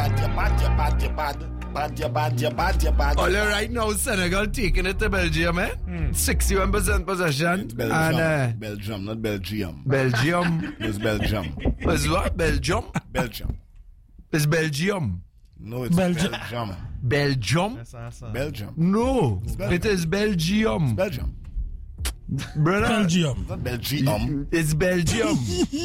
bad. All right now, Senegal taking it to Belgium, 61% possession. Belgium, not Belgium. Belgium. It's Belgium. It's what? Belgium? Belgium. It's Belgium. No, it's Belgium. Belgium? Belgium. No, it is Belgium. It's Belgium. Brother. Belgium. Not Belgium. It's Belgium.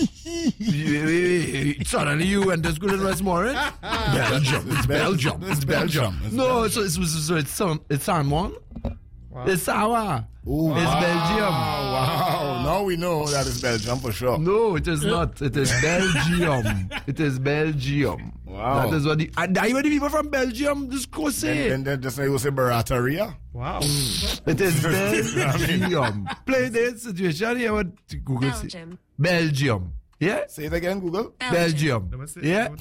Suddenly you went to school in Westmoreland? Belgium. It's Belgium. It's Belgium. No, it's Samoan. Wow. It's Sawa. Ooh, it's Belgium. Wow. Now we know that it's Belgium for sure. No, it is not. It is Belgium. It is Belgium. Wow. That is what the people from Belgium just go say. And then just say you say Barateria. Wow. It is Belgium. Play this situation here. What Google say? Belgium. Yeah? Say it again, Google. Belgium. Yeah?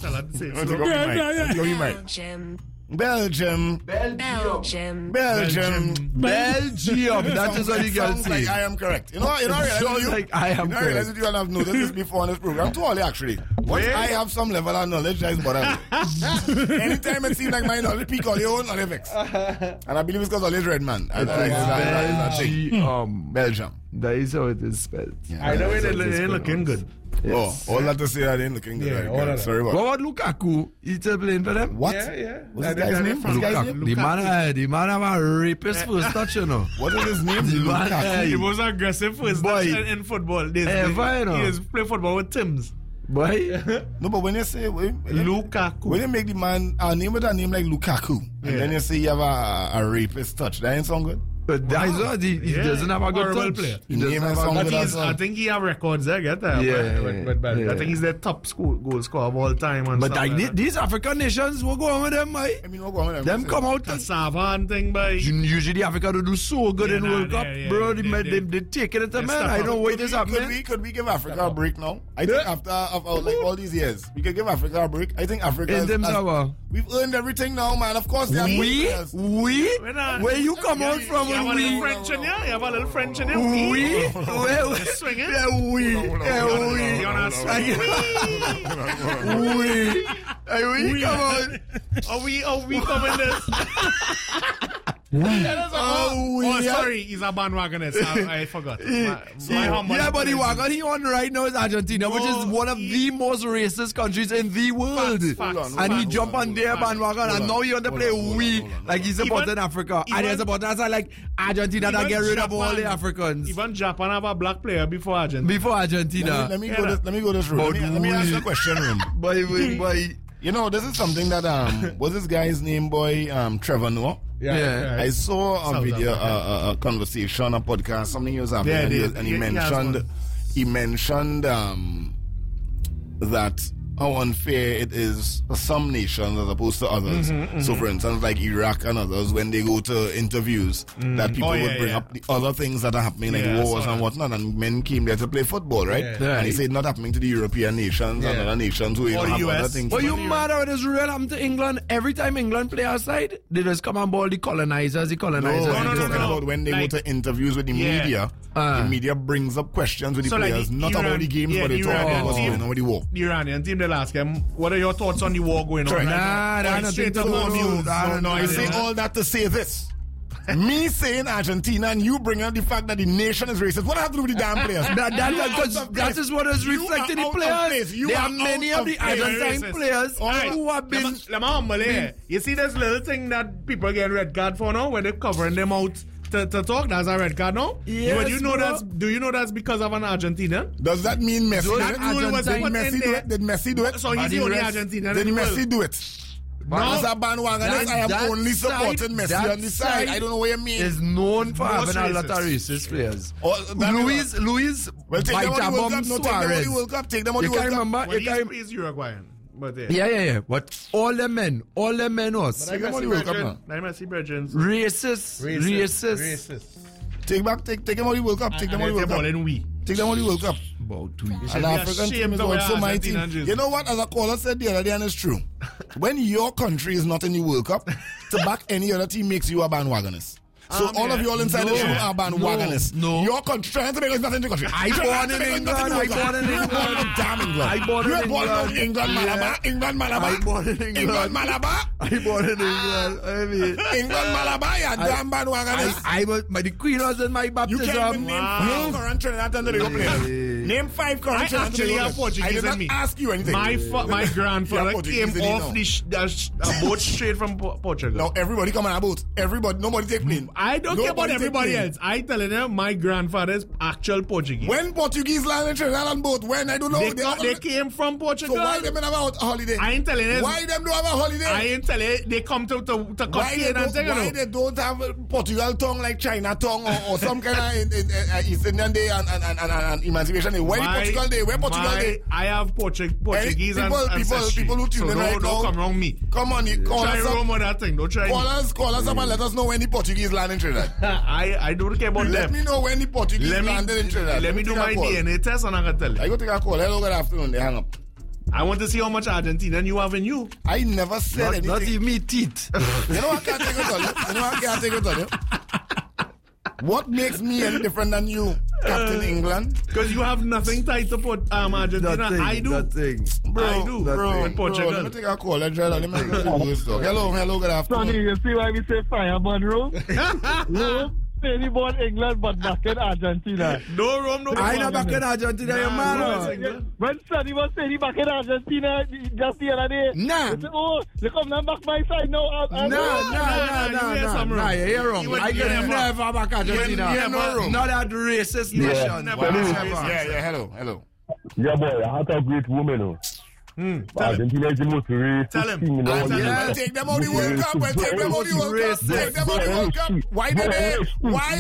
Belgium. That is what you can say. Like I am correct. You know I am correct. You have noticed this before on this program. Too early, actually. Once I have some level of knowledge, that is what I do. Anytime it seems like my knowledge peak on your own, on FX. And I believe it's because always red man. Belgium. That is how it is spelled. Yeah, I know it ain't looking good. Yes. Oh, all that to say that ain't looking good. Yeah, all that. Sorry about what Lukaku? He's still playing for them? What? Yeah. What's the guy's name? Lukaku. The man have a rapist first touch, you know. What is his name? Lukaku. He was aggressive first touch in football. He is play football with Tims. Boy. No, but when you say Lukaku, when you make the man name with a name like Lukaku, and then you say you have a rapist touch, that ain't sound good. But that is what he doesn't have a good touch. Player. I think he have records there, get that. I think he's the top goal scorer of all time. But these African nations, what go on with them, boy? I mean, what go on with them? Them come out. Cassava and thing, boy. Usually Africa do so good in World Cup, bro. They take it to man. I don't know why this happening. Could we give Africa a break now? I think after like all these years, we could give Africa a break. I think Africa we've earned everything now, man. Of course, where you come out from? You have a little French in here. You have a little French in here. We swing it. We come on. Are we coming this? Sorry, he's a bandwagonist. I forgot. But the wagon he on right now is Argentina, which is one of the most racist countries in the world. And he jump on their bandwagon, and now he want to play like he's supporting Africa. And he's supporting us like Argentina that get rid of all the Africans. Even Japan have a black player before Argentina. Let me go this room. Let me ask you a question, room. Boy. You know, this is something that what's this guy's name, boy? Trevor Noah. Yeah. I saw a video, a conversation, a podcast, something he was having, and he mentioned that how unfair it is for some nations as opposed to others. So, for instance, like Iraq and others, when they go to interviews, that people would bring up the other things that are happening, like wars and whatnot, and men came there to play football, right? And he said not happening to the European nations and other nations who even have other things. But you mad how it is real happened to England? Every time England play outside, they just come on board the colonizers. No, talking about when they go to interviews with the media. The media brings up questions with the players, not about the games, but they talk about what's going on with the war. The Iranian team, they'll ask him, what are your thoughts on the war going on? I say all that to say this. Me saying Argentina and you bring up the fact that the nation is racist. What have to do with the damn players? That is what is reflecting the players. There are many of the Argentine players who have been... You see this little thing that people get red card for now when they're covering them out to talk? That's a red card now? Yes, do you know that's because of an Argentinian? Does that mean Messi did Messi do it? So he's the only Argentinian. Did Messi do it? As a bandwagonist, I am only supporting Messi on the side. I don't know what you mean. Is known for having a lot of racist players. Luis Vaitabom Suarez. Take them on the World Cup. He's Uruguayan. Yeah. But all the men was. Take them on the World Cup now. Racist. Take them on the World Cup. Take them on the World Cup. Take them on the World Cup. And African team is also my team. You know what? As a caller said the other day, and it's true. When your country is not in the World Cup, to back any other team makes you a bandwagonist. So all of you all inside the show are bandwagonists. No. Your country, trying to make us nothing to country. I born in England. Damn England. I born in You're born England. in England, Malabar. England, Malabar. I born in England. England, Malabar. I born in England. I mean, England, Malabar. Yeah, damn bandwagonist. I was, the Queen was in my You baptism. can't even name 5 current Trinidad and Tobago players. Name 5 current I Trinidad and actually Tobago have players. Portuguese I did in not me. ask you anything. My grandfather Portuguese came in you off now. the boat straight from Portugal. Now everybody come on a boat. Everybody, nobody take plane. I don't care about Nobody take everybody plane. else. I telling you, my grandfather's actual Portuguese. When Portuguese land in Trinidad on boat, when I don't know. They came from Portugal. So why them don't have a holiday? I ain't telling you. Why them don't have a holiday? I ain't telling you. They come to why they don't have Portugal tongue like China tongue or some kind of East Indian Day and Emancipation Day? Where Portugal Day? Where Portugal Day? I have Portuguese ancestry. People who tune so in right don't now. come wrong me. Come on, you call Try us wrong up. with that thing. Don't try. Call us up and let us know when the Portuguese land in Trinidad. I don't care about Let them. me know when the Portuguese landed in Trinidad. Let me do take my a call. DNA test and I can tell you. I go take a call. Hello, good afternoon. They hang up. I want to see how much Argentina you have in you. I never said anything. Not even me teeth. You know I can't take it on you. You know I can't take it on you. What makes me any different than you, Captain England? Because you have nothing tied to Argentina. Nothing, I do. nothing. I do. Bro, With Portugal. let me take a call. Let me take this talk. Hello, good afternoon. Sonny, you see why we say fireman room? Rome, Sonny born England, but back in Argentina. No Rome, no I know back in Argentina, you man. When Sonny was saying he back in Argentina just the other day, Nah. he said, oh, they come now back my side now. Nah, you're wrong. I can never back Argentina. Not that racist nation. Hello. Yeah, boy, I had a great woman. Oh. Argentina is the most racist Tell him. team in the world. Yeah. Take them out the World Cup. Take them out the World Cup. Take them out the World Cup. Why they there? Why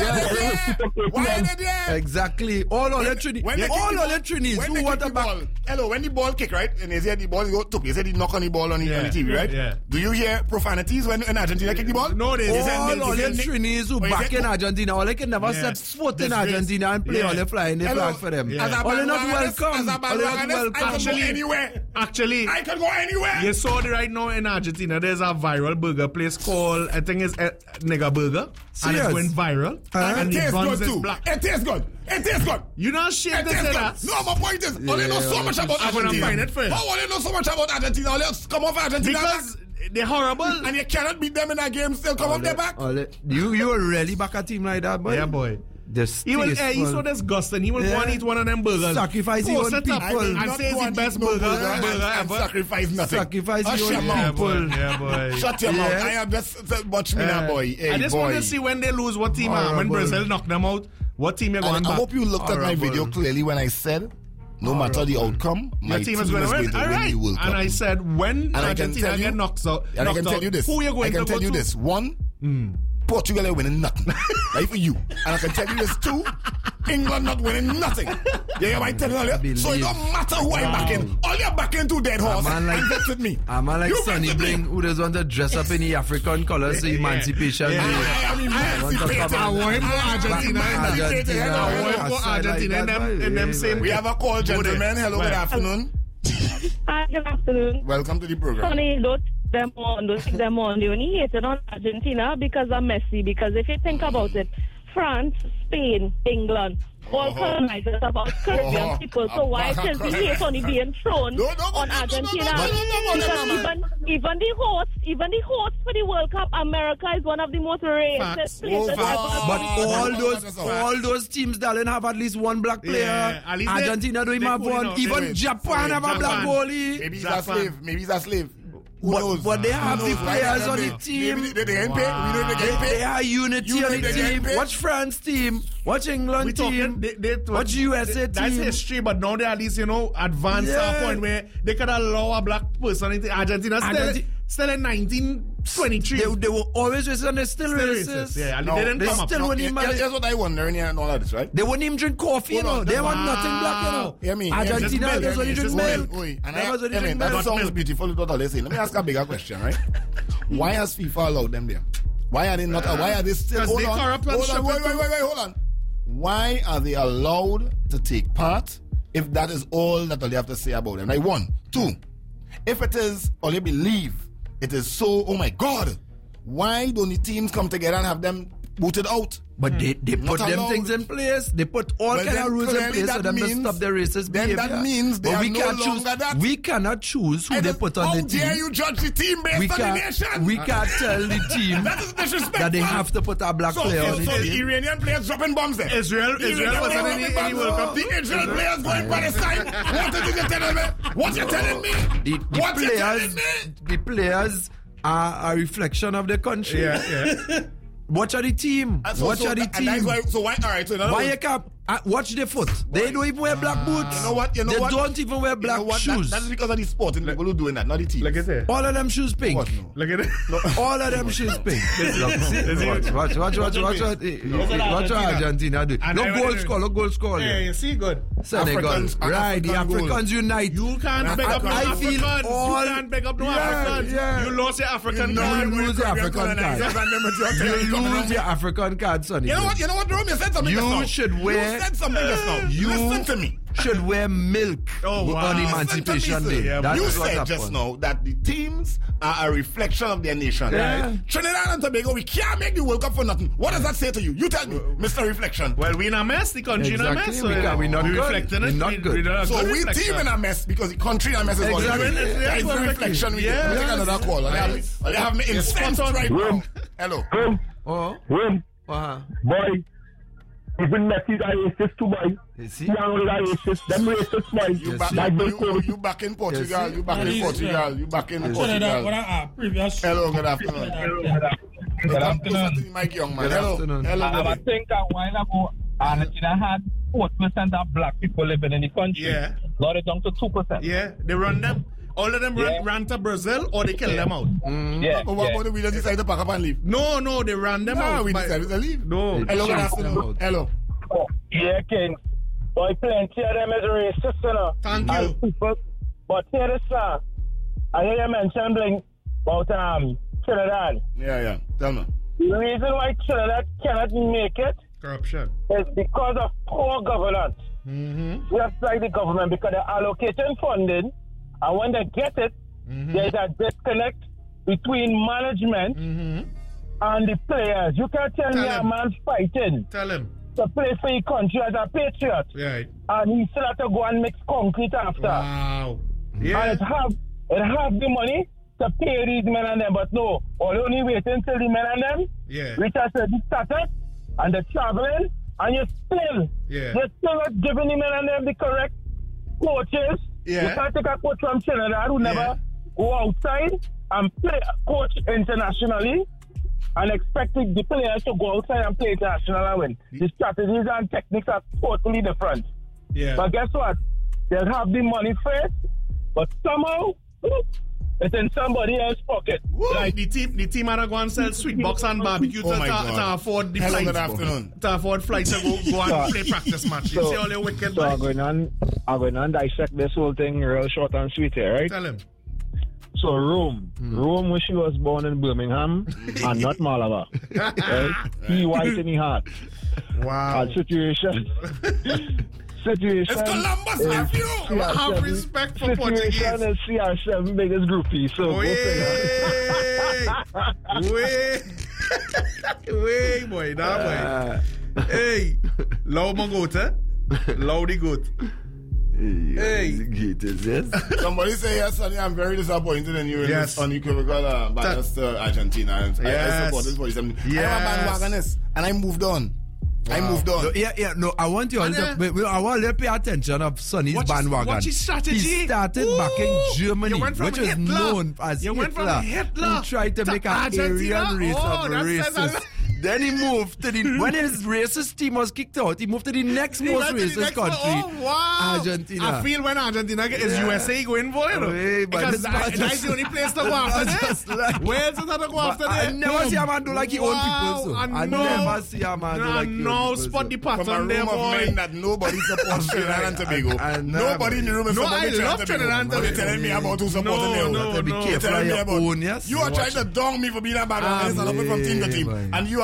are they there? Exactly. All on the Trinis. All on the Trinis. Who want the ball? Hello, when the ball kick, right? And they say the ball go took. They said he knock on the ball on the TV, right? Yeah. Do you hear profanities when Argentina kick the ball? No, they All on the Trinis who back in Argentina. All they can never set foot in Argentina and play all the flying the flag for them. All they not welcome. All they not welcome. Actually, I can go anywhere. you saw it right now in Argentina. There's a viral burger place called, I think it's Nigga Burger. And it's going viral. And It the tastes buns good is too. black. It tastes good. It tastes good. You're not ashamed to say that? No, my point is, all they know so much about I'm gonna Argentina. find it for you. How all they know so much about Argentina? All they come off Argentina Because they're horrible. and you cannot beat them in a game. Still come off their back. You will really back a team like that, boy? Yeah, boy. He's He's so disgusting. He will go and eat one of them burgers. Sacrifice his own people. And say it's the best burger and ever. sacrifice nothing. Sacrifice Hush your your own mouth. people. Yeah, boy. Shut your mouth. Yeah. I have just watch me now, boy. Hey, I just boy. want to see when they lose what team. When Horrible. Brazil knock them out, what team you're going And I back. hope you looked at my Horrible. video clearly when I said, no matter the outcome, my Your team is going to win. All right. the World Cup. And I said, when I can Argentina tell you- get knocked out, And I can tell you this. who you going I can to tell go you to? this. One, Portugal are winning nothing. Like for you. And I can tell you this too. England not winning nothing. Yeah, you might tell you. So it don't matter who I'm backing. All you're backing to dead horse. man like- and vex with me. A man like You Sonny vex with me. Bling who doesn't want to dress up in the African colors, the Emancipation Day. I am emancipated. I want him for Argentina. Argentina. I want him for Argentina in them same. We have a call, gentlemen. Hello, good afternoon. Hi, good afternoon. Welcome to the program. Sonny, don't take them on. They only hated on Argentina because of Messi. Because if you think about it, France, Spain, England, all colonizers about Caribbean people. So why is the hate only being thrown on Argentina? Because even the host for the World Cup, America is one of the most racist places But ever. all those teams, darling, have at least one black player. Yeah, at least Argentina don't even have they one. put it Even out. Japan have a black goalie. Maybe he's a slave. Maybe he's a slave. Who knows? But they have the players on the Maybe team. they getting paid. We know they getting paid. They are unity You on think the they get team. paid? Watch France team. Watch England We team. talking, Watch USA team. That's history, but now they at least, advanced to a point where they could allow a black person into Argentina still in 1923. They were always racist and they're still racist. Yeah, No, they didn't they come up. still wouldn't even manage. Here's what I wonder in here and all of this, right? They wouldn't even drink coffee, you know. Hold on. They want nothing black, you know. Hear me. Argentina, milk, they only drink milk. And They was only drink that milk. sounds beautiful, what they say. Let me ask a bigger question, right? Why has FIFA allowed them there? Why are they not? Why are they still? Because Hold they on. corrupt and Hold on. stupid Wait. Hold on. Why are they allowed to take part if that is all that they have to say about them? Like 1, 2. If it is, or they believe it is so, oh my God, why don't the teams come together and have them booted out. But they put them allowed. things in place. They put all kind of rules in place for them to stop the racist behavior. Then that means they are no longer that. We cannot choose who they put on the team. How dare you judge the team based on the nation? We can't tell the team that they have to put a black player on the team. So the Iranian players dropping bombs there. Israel wasn't in any World Cup. The Israel players going Palestine. What are you telling me? What you telling me? The players are a reflection of the country. Yeah. Watch out the team. Watch out the team. Why? All right. So why you can't watch the foot? They don't even wear black boots. You know what? They don't even wear black shoes. That's because of the sporting people who doing that, not the team. Look at it. All of them shoes pink. What, no? Look at it. All of them shoes pink. Watch Argentina do. Look goal score. Yeah, you see, good. Senegal. Right, the Africans unite. You can't beg up no Africans. You can't beg up no Africans. You lost your African card. You lose your African card. You lose your African card, Sonny. You know what, Jerome? You said something just now. You should wear... You said something just now. Listen to me. Should wear milk on Emancipation Day. You said just now that the teams are a reflection of their nation. Yeah. Trinidad and Tobago, we can't make the World Cup for nothing. What does that say to you? You tell me, Mr. Reflection. Well, we're in a mess. The country in a mess. We're not good. We're not good. So we team in a mess because the country in a mess is what exactly. That's the reflection. We take another call. They have me incensed right now. Hello. Boy. Even Messi is racist too, boy. Young racist. Them racist, boy. You back in Portugal. You back in Portugal. Hello, good afternoon. Good afternoon. Mike Young, man. Hello. I think a while ago, Argentina had 4% of black people living in the country. Yeah. Now they're down to 2%. Yeah, they run them. All of them ran to Brazil or they kill them out. Yeah. But what about we just decide to pack up and leave? No, they ran them out. We decided to leave. No. Hello, good afternoon. Hello. Yeah, King. Boy, plenty of them is racist, you know. Thank you. But here this, I hear you mention about Trinidad. Yeah. Tell me. The reason why Trinidad cannot make it Corruption. is because of poor governance. Just like the government, because they're allocating funding, and when they get it, there's a disconnect between management and the players. You can't tell me a man's fighting. Tell him. To play for your country as a patriot. Right. And he still have to go and mix concrete after. Wow. Yeah. And it have the money to pay these men and them, but no, only waiting until the men and them reach a certain status and they're traveling, and you're still not giving the men and them the correct coaches. You can't take a coach from Trinidad who never go outside and play coach internationally and expect the players to go outside and play international and win. The strategies and techniques are totally different. Yeah. But guess what? They'll have the money first, but somehow it's in somebody else's pocket. Like the team had to go and sell sweet box and barbecue to afford the flights. Good afternoon. To afford flights to go and play practice match. You see all the wicked so I'm going on dissect this whole thing real short and sweet here, right? Tell him. So Rome, when she was born in Birmingham and not Malabar. Right? He white in the heart. Wow. And situation. It's Columbus, nephew. Have respect for Portuguese. Situation is CR7 biggest groupie. So Wait, boy, nah, boy. Hey, loud my goat, Loud the goat. Hey. Somebody say yes, Sonny. I'm very disappointed in you in this unequivocal bias to Argentina. I support this 47. I'm a bandwagonist, and I moved on. Wow. I moved on. No, I want you all to pay attention of Sonny's bandwagon. What's his strategy? He started back in Germany, which is known as Hitler. He tried to make an Aryan race of racists. Then he moved to when his racist team was kicked out, he moved to the next most racist country, Argentina. I feel when Argentina is USA going for it, because that's the only place to go after this. Where's it to go after this? I never see a man do like his own people. So. I never see a man do like his own people. Spot the pattern from a room there, of men that nobody supports Trinidad and Tobago. Nobody in the room is supporting Trinidad and Tobago. You're telling me about who supporting them. Be careful of your own, yes? You are trying to dong me for being a bad one. I'm from team to team. And you are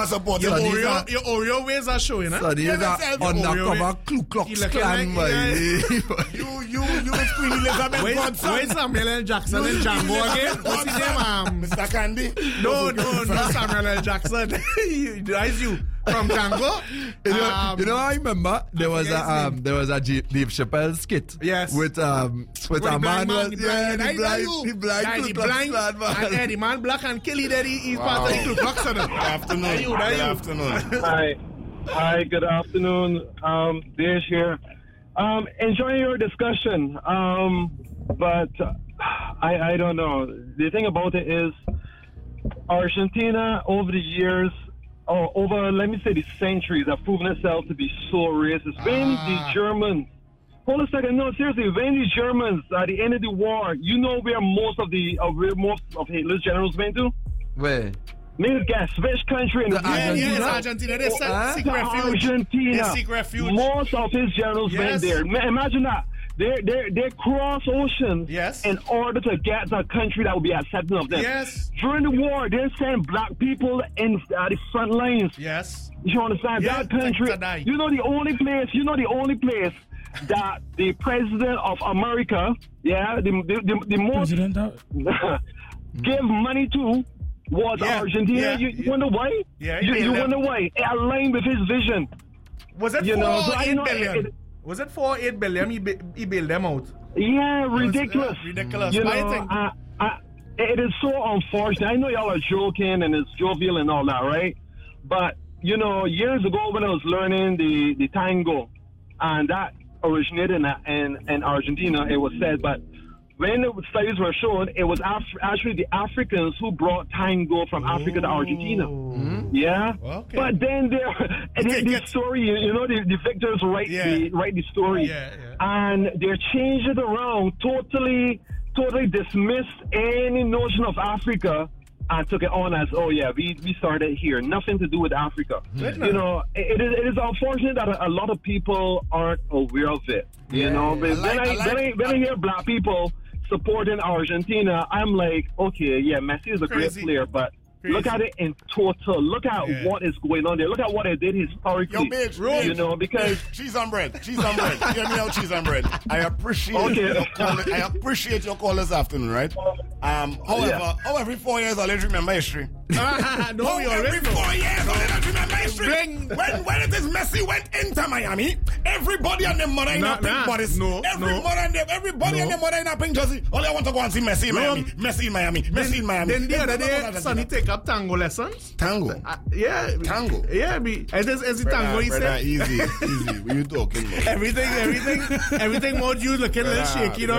are supporting. Your Oreo ways are showing, huh? So these are undercover Ku Klux Klan, boy. You with Queen Elizabeth Godson. Where's Samuel L. Jackson and Django again? What's his name, Mr. Candy? No, Samuel L. Jackson. That's you from Django. You know, I remember there was a Dave Chappelle skit. Yes. With a man was the blind, the man black and Kelly that he's part of the Ku Klux Klan. Good afternoon. Hi, good afternoon. Dish here. Enjoying your discussion. But I don't know. The thing about it is Argentina over the years, or over, let me say, the centuries, have proven itself to be so racist. When the Germans, hold a second, no, seriously, when the Germans at the end of the war, you know where most of Hitler's generals went to? Where? Maybe guess which country in the Argentina. They seek refuge. Argentina. They seek refuge. Most of his generals went there. Imagine that. They cross oceans in order to get to a country that would be accepting of them. Yes. During the war, they sent black people in the front lines. Yes. You understand? Yeah, that country, you know the only place that the president of America, the most gave money to was Argentina. You wonder why? You wonder why? It aligned with his vision. Was it 8 billion? Was it 8 billion? He bailed them out. Yeah, ridiculous. Ridiculous. You know, it is so unfortunate. I know y'all are joking and it's jovial and all that, right? But you know, years ago when I was learning the tango, and that originated in Argentina, it was said, but when the studies were shown, it was actually the Africans who brought tango from Africa to Argentina. Yeah? Okay. But then the story, you know, the victors write the story. And they changed it around, totally dismissed any notion of Africa and took it on as, we started here. Nothing to do with Africa. You know, it is unfortunate that a lot of people aren't aware of it. You know, but when I hear black people supporting Argentina, I'm like, okay, Messi is a great player, but look at it in total. Look at what is going on there. Look at what it did historically. Yo, bitch, you know, because cheese on bread. Hear me out, cheese on bread. I appreciate your call this afternoon, right? However, every 4 years I'll let you remember history. Every 4 years I'll let you remember history. When it is Messi went into Miami, everybody and their mother in a pink bodies. Everybody and their mother in a pink jersey. All I want to go and see Messi in Miami. Messi in Miami. Then the other day, Sonny take up tango lessons. Tango? Tango? Yeah, as the tango he said. Easy. What you talking about? Everything more you looking a little shaky, you know.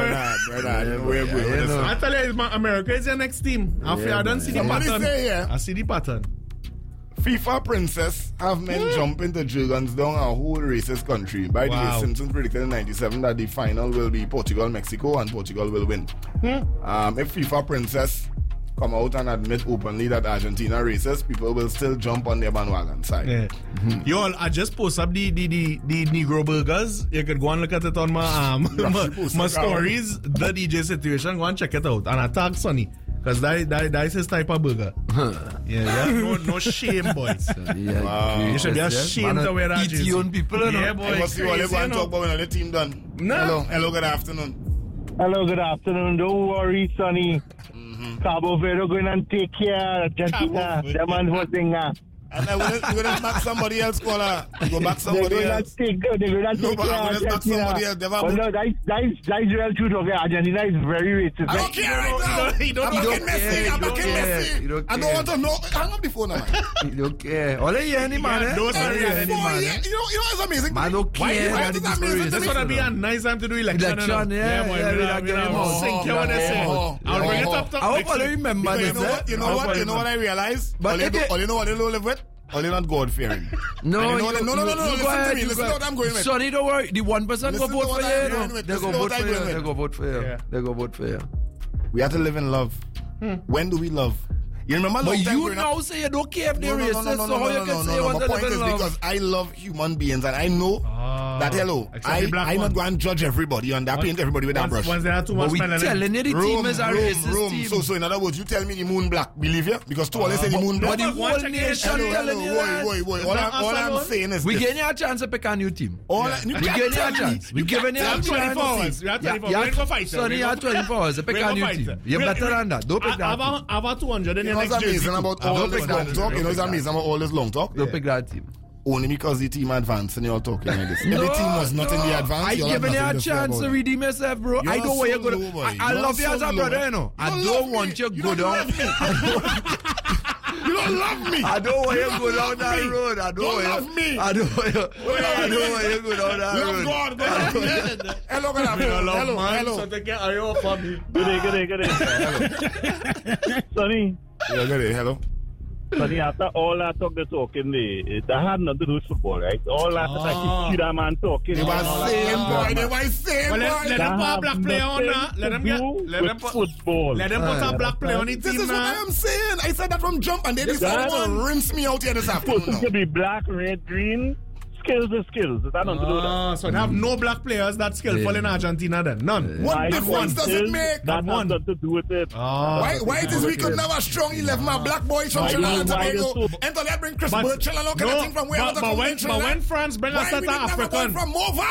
I tell you, America is your next team. I don't see the pattern. I see the pattern. FIFA princess have men jump into dragons down a whole racist country. By the way, Simpsons predicted in 97 that the final will be Portugal-Mexico and Portugal will win. If FIFA princess come out and admit openly that Argentina racist, people will still jump on their bandwagon side. Yo, I just post up the Negro burgers. You could go and look at it on my stories. The DJ situation, go and check it out. And I tag Sonny. Because that is his type of burger. No shame, boys. You should be ashamed to wear that jersey. Eat your own people, yeah, boy. I must see what they want to talk about when the team done. Hello, good afternoon. Hello, good afternoon. Don't worry, Sonny. Cabo Verde going and take care of Argentina. The man was singer. And then we're going to back somebody else, caller. Go back somebody else. They're going to take care of Argentina. No, that's real truth. Okay, Argentina is very racist. I don't care right now. I'm looking Messi. I don't want to know. Hang up the phone, man. You don't care. All you any man, You know it's amazing. Man don't care. That's going to be a nice time to do election. Yeah, boy. Sink you what they say. I'll bring it up. I hope I remember this. You know what I realized? All you know what they live with? Or you're not God fearing. No. Listen to what I'm going with. Sorry, don't worry. The 1% go vote for you. They go vote for you. We have to live in love. When do we love? You remember? But you now say you don't care if they're racist. So how you can say you want to live in love? Because I love human beings and I know That hello, I not going to judge everybody on that, paint everybody with that brush. Once they have too much we telling you the team is a racist team. So in other words, you tell me the moon black, believe you? Because to all they say the moon black. But the whole nation telling you that. All I'm saying is we giving you a chance to pick a new team. We giving you a chance. We giving you a chance. 24 hours. You have 24 hours. Sonny, you have 24 hours to pick a new team. You're better than that. Don't pick that team. I have 200 in your next jersey. You know what's amazing about all this long talk? Don't pick that team. Only because the team advanced and you're talking like this. If the team was not in the advance, I'm giving you a chance to redeem yourself, bro. I don't want you to go. I love you as a brother, you know. I don't want you to go down. You don't love me. I don't want you to go down that road. I don't love me. I don't want you to go down that road. Love God. Hello, hello. So take care of your family. Good day. Sonny. Yeah, good day. Hello. Sonny, after all that talking there, that had nothing to do with football, right? All that like you that man talking. They were saying, boy. They were saying, boy. Let them put a black player on now. Let them put football. Let them put a black player on the team. This is what I am saying. I said that from jump, and they decided to rinse me out here this afternoon. Supposed to be black, red, green. Skills is skills. That nothing to do with that. So they have no black players that skillful in Argentina then? None. What difference does it make? That has nothing to do with it. Why it is we could never strong 11 my black boys from Trinidad and Tobago and they bring Chris Burchill and look at thing from where but when France bring a set of African from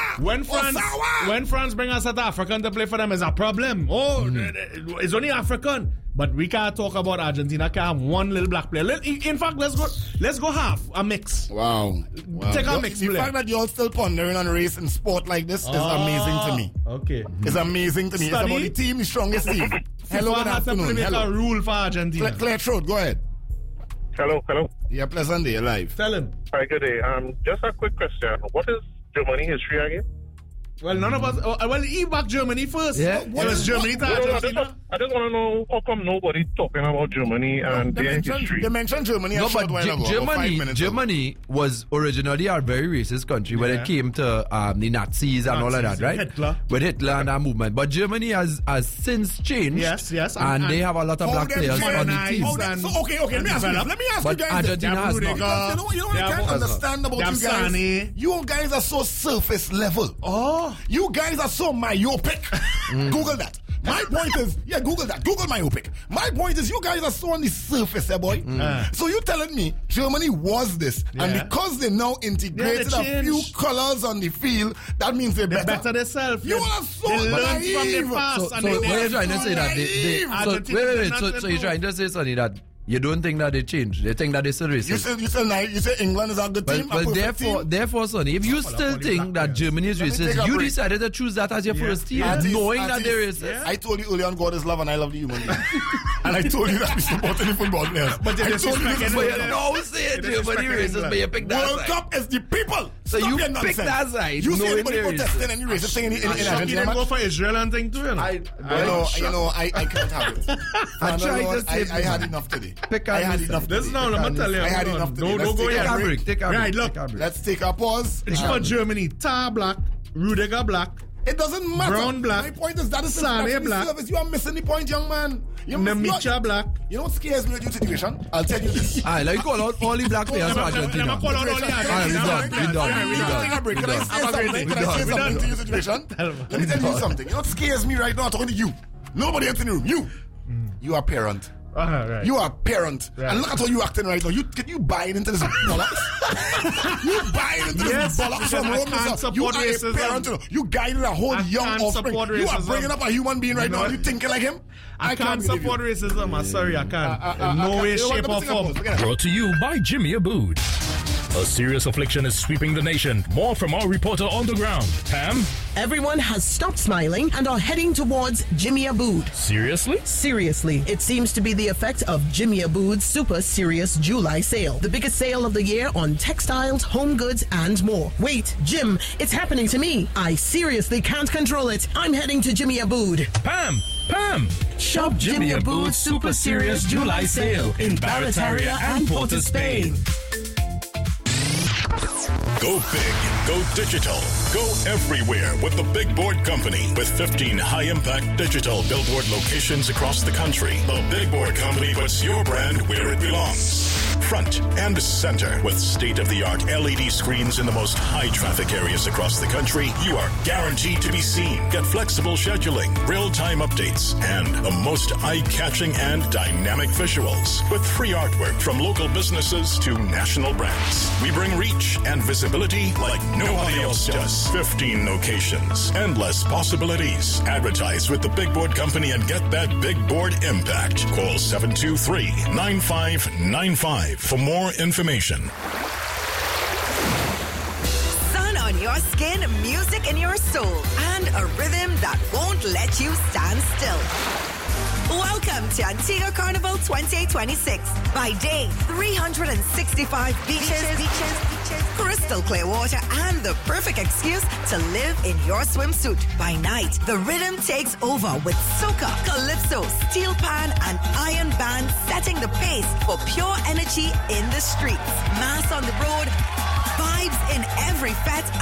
when France bring a set of African to play for them is a problem. It's only African. But we can't talk about Argentina. Can't have one little black player. In fact, let's go half a mix. Wow. Take a mix. The fact that you're still pondering on race and sport like this is amazing to me. Okay, it's amazing to me. It's about the team, the strongest team. Hello, good afternoon. Make a rule for Argentina. Clear throat. Go ahead. Hello. Yeah, pleasant day. Live. Tell him. Hi, good day. Just a quick question. What is Germany history again? Well, none of us. He back Germany first. Yeah. What is Germany to Argentina? I just want to know how come nobody talking about Germany and their history. They mentioned Germany. No, but Germany was originally a very racist country when it came to the Nazis and all of that, right? With Hitler and that movement. But Germany has since changed. Yes. And they have a lot of black players on the team. Okay. Let me ask you guys. Argentina has not. You know what I can't understand about you guys? You guys are so surface level. You guys are so myopic. Google that. My point is, Google that. Google myopic. My point is, you guys are so on the surface, boy. So you telling me Germany was this, and because they now integrated a few colors on the field, that means they're better themselves. You are so naive. From the past. So you're trying to say that wait. So you're trying to say, Sonny, that you don't think that they changed? They think that they still racist? You say England is a good team? But therefore, Sonny, if you still think that Germany is racist, you decided to choose that as your first team, knowing that they're racist. I told you earlier on, God is love and I love the human being. And I told you that we support any football players. But you know, say Germany racist, but you pick that World Cup is the people. So you pick that side. You see anybody protesting any racist thing in Argentina? You didn't go for Israel and thing too, I can't have it. I tried to say I had enough today. I had enough. This now, I'm gonna tell you. I had enough today. Don't go yet. Take a break. Right, look. Let's take a pause. It's for Germany. Tar black, Rudiger black. It doesn't matter. Brown black. My point is that is Sane black. Service. You are missing the point, young man. Nemicha black. You know what scares me with your situation? I'll tell you this. Like call out all the black players for Argentina. Never call out all the Argentina. We're done. Take a break. Can I say something to your situation? Let me tell you something. You know what scares me right now? I'm talking to you. Nobody else in the room. You are a parent. Right. You are a parent. Right. And look at how you acting right now. You buying into this bollocks? You buying into this bollocks from Rome. You are a parent. You guiding a whole young offspring. You are bringing up a human being right now. You thinking like him? I can't support racism. I'm sorry, I can't. In no way, shape or form. Brought to you by Jimmy Abood. A serious affliction is sweeping the nation. More from our reporter on the ground. Pam? Everyone has stopped smiling and are heading towards Jimmy Abood. Seriously? Seriously. It seems to be the effect of Jimmy Abood's super serious July sale. The biggest sale of the year on textiles, home goods, and more. Wait, Jim, it's happening to me. I seriously can't control it. I'm heading to Jimmy Abood. Pam! Shop Jimmy Abood's super serious July sale in Barataria and Port of Spain. Go big, go digital, go everywhere with the Big Board Company. With 15 high-impact digital billboard locations across the country, the Big Board Company puts your brand where it belongs. front and center. With state-of-the-art LED screens in the most high-traffic areas across the country, you are guaranteed to be seen. Get flexible scheduling, real-time updates, and the most eye-catching and dynamic visuals. With free artwork from local businesses to national brands. We bring reach and visibility like nobody else does. 15 locations, endless possibilities. Advertise with the Big Board Company and get that Big Board impact. Call 723-9595 for more information. Sun on your skin, music in your soul, and a rhythm that won't let you stand still. Welcome to Antigua Carnival 2026. By day, 365 beaches, crystal clear water, and the perfect excuse to live in your swimsuit. By night, the rhythm takes over with soca, calypso, steel pan, and iron band, setting the pace for pure energy in the streets. Mass on the road, vibes in every fete,